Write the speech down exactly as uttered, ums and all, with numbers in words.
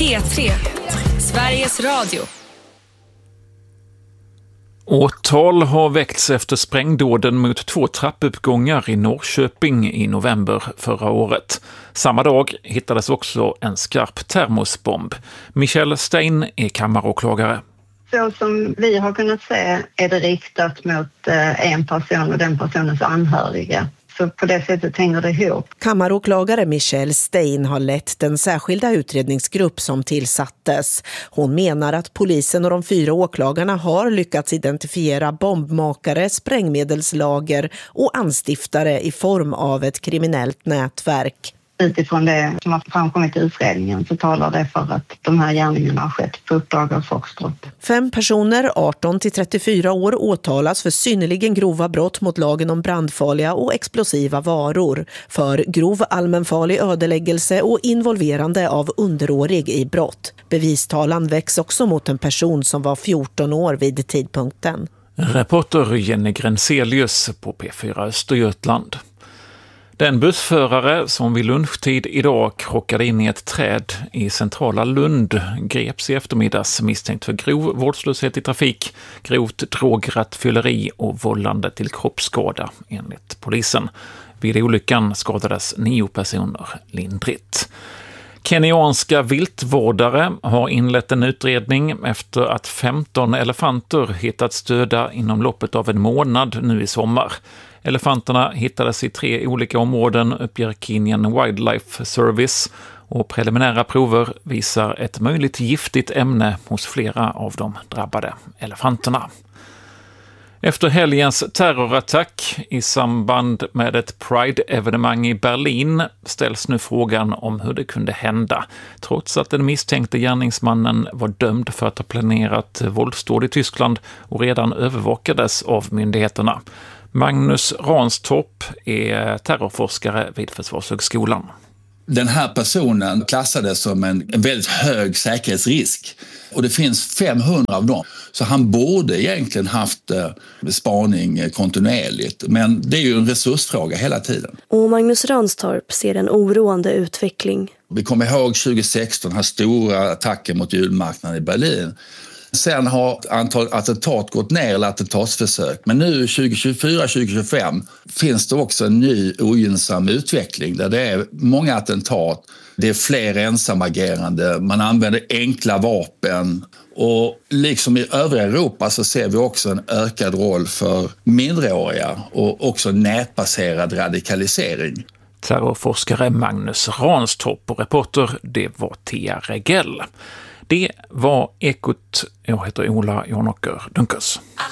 P tre, Sveriges Radio. Åtal har väckts efter sprängdåden mot två trappuppgångar i Norrköping i november förra året. Samma dag hittades också en skarp termosbomb. Michelle Stein är kammaråklagare. Så som vi har kunnat se är det riktat mot en person och den personens anhöriga. Så på det sättet hänger det ihop. Kammaråklagare Michelle Stein har lett den särskilda utredningsgrupp som tillsattes. Hon menar att polisen och de fyra åklagarna har lyckats identifiera bombmakare, sprängmedelslager och anstiftare i form av ett kriminellt nätverk. Utifrån det som har framkommit i utredningen så talar det för att de här gärningarna har skett på uppdrag av Foxtrot. Fem personer, arton till trettiofyra år, åtalas för synnerligen grova brott mot lagen om brandfarliga och explosiva varor, för grov allmänfarlig ödeläggelse och involverande av underårig i brott. Bevistalan väcks också mot en person som var fjorton år vid tidpunkten. Reporter Jenny Grenselius på P fyra Östergötland. Den bussförare som vid lunchtid idag krockade in i ett träd i centrala Lund greps i eftermiddags misstänkt för grov vårdslöshet i trafik, grovt drograttfylleri och vållande till kroppsskada enligt polisen. Vid olyckan skadades nio personer lindrigt. Kenyanska viltvårdare har inlett en utredning efter att femton elefanter hittats döda inom loppet av en månad nu i sommar. Elefanterna hittades i tre olika områden, uppger Kenyan Wildlife Service, och preliminära prover visar ett möjligt giftigt ämne hos flera av de drabbade elefanterna. Efter helgens terrorattack i samband med ett Pride-evenemang i Berlin ställs nu frågan om hur det kunde hända, trots att den misstänkte gärningsmannen var dömd för att ha planerat våldsdåd i Tyskland och redan övervakades av myndigheterna. Magnus Ranstorp är terrorforskare vid Försvarshögskolan. Den här personen klassades som en väldigt hög säkerhetsrisk och det finns femhundra av dem. Så han borde egentligen haft spaning kontinuerligt, men det är ju en resursfråga hela tiden. Och Magnus Ranstorp ser en oroande utveckling. Vi kommer ihåg tjugohundrasexton, här stora attacken mot julmarknaden i Berlin. Sen har antalet attentat gått ner, eller attentatsförsök. Men nu tjugohundratjugofyra tjugohundratjugofem finns det också en ny ogynnsam utveckling där det är många attentat. Det är fler ensamagerande, man använder enkla vapen. Och liksom i övriga Europa så ser vi också en ökad roll för mindreåriga och också nätbaserad radikalisering. Terrorforskare Magnus Ranstorp och reporter, det var Thea Regell. Det var Ekot. Jag heter Ola Jonåker Dunkers.